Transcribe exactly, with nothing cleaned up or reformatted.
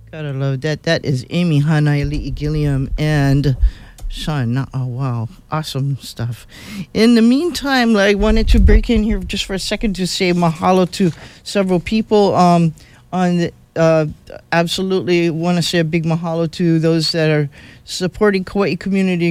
Gotta love that. That is Amy Hanaili Gilliam and Sean. Oh, wow. Awesome stuff. In the meantime, I wanted to break in here just for a second to say mahalo to several people. Um, on the, uh, absolutely want to say a big mahalo to those that are supporting Kauai community